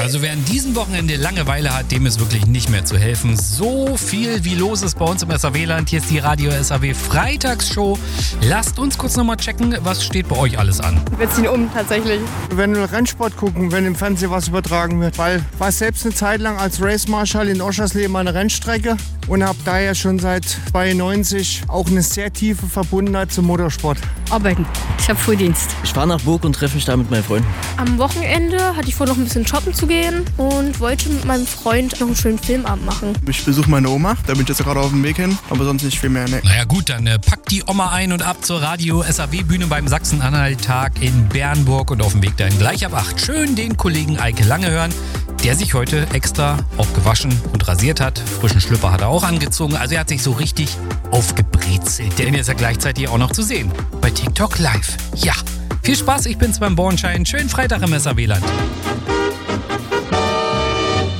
Also wer an diesem Wochenende Langeweile hat, dem ist wirklich nicht mehr zu helfen. So viel wie los ist bei uns im SAW-Land. Hier ist die Radio SAW Freitagsshow. Lasst uns kurz nochmal checken, was steht bei euch alles an. Wir ziehen um, tatsächlich. Wir werden Rennsport gucken, wenn im Fernsehen was übertragen wird. Weil ich war selbst eine Zeit lang als Race Marshal in Oschersleben an der Rennstrecke und habe daher schon seit 92 auch eine sehr tiefe Verbundenheit zum Motorsport. Arbeiten. Ich habe Frühdienst. Ich fahre nach Burg und treffe mich da mit meinen Freunden. Am Wochenende hatte ich vor, noch ein bisschen shoppen zu gehen und wollte mit meinem Freund noch einen schönen Filmabend machen. Ich besuche meine Oma, da bin ich jetzt gerade auf dem Weg hin, aber sonst nicht viel mehr. Ne. Naja gut, dann packt die Oma ein und ab zur Radio SAW-Bühne beim Sachsen-Anhalt-Tag in Bernburg und auf dem Weg dahin gleich ab 8 schön den Kollegen Eike Lange hören, der sich heute extra auch gewaschen und rasiert hat. Frischen Schlüpper hat er auch angezogen, also er hat sich so richtig aufgebrezelt. Den ist er gleichzeitig auch noch zu sehen bei TikTok Live. Ja, viel Spaß, ich bin's beim Bornschein. Schönen Freitag im SAW-Land.